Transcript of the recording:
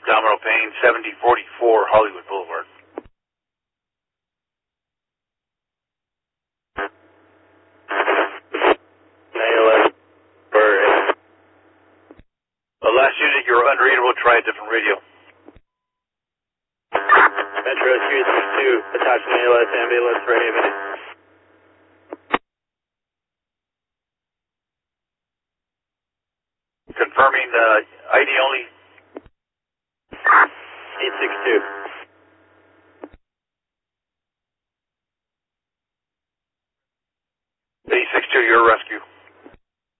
abdominal pain, 7044 Hollywood Boulevard. The last unit, you were unreadable. Try a different radio. Metro 262, attached to ALS ambulance for Haven. Confirming ID only. 862.